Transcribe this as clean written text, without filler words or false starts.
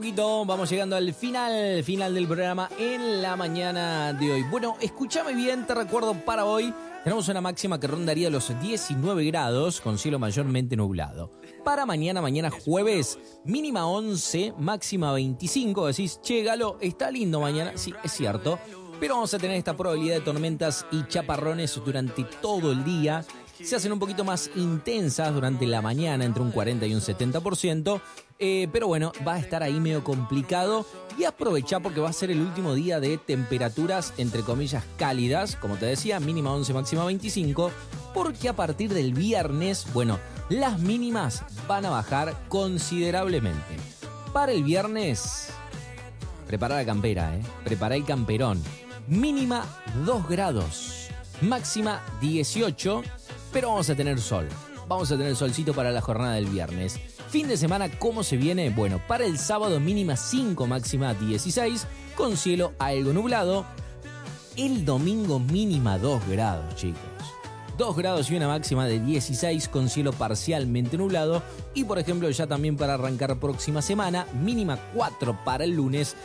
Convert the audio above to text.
Vamos llegando al final del programa en la mañana de hoy. Bueno, escúchame bien, te recuerdo para hoy. Tenemos una máxima que rondaría los 19 grados con cielo mayormente nublado. Para mañana jueves, mínima 11, máxima 25. Decís, che, Galo, está lindo mañana. Sí, es cierto. Pero vamos a tener esta probabilidad de tormentas y chaparrones durante todo el día. Se hacen un poquito más intensas durante la mañana, entre un 40 y un 70%. Pero bueno, va a estar ahí medio complicado. Y aprovechá porque va a ser el último día de temperaturas, entre comillas, cálidas. Como te decía, mínima 11, máxima 25. Porque a partir del viernes, bueno, las mínimas van a bajar considerablemente. Para el viernes, prepara la campera, prepara el camperón. Mínima 2 grados, máxima 18, pero vamos a tener sol. Vamos a tener solcito para la jornada del viernes. Fin de semana, ¿cómo se viene? Bueno, para el sábado mínima 5, máxima 16, con cielo algo nublado. El domingo mínima 2 grados, chicos. 2 grados y una máxima de 16 con cielo parcialmente nublado. Y por ejemplo, ya también para arrancar próxima semana, mínima 4 para el lunes.